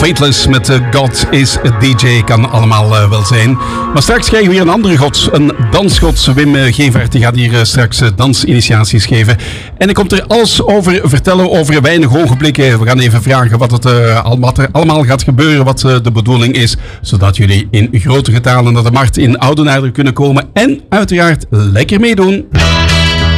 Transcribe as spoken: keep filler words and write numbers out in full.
Fateless met uh, God is a D J. Kan allemaal uh, wel zijn. Maar straks krijgen we hier een andere god. Een dansgod. Wim uh, Gevaert die gaat hier uh, straks uh, dansinitiaties geven. En hij komt er alles over vertellen. Over weinig ogenblikken. We gaan even vragen wat, het, uh, al, wat er allemaal gaat gebeuren. Wat uh, de bedoeling is. Zodat jullie in grote getalen naar de markt in Oudenaarde kunnen komen. En uiteraard lekker meedoen.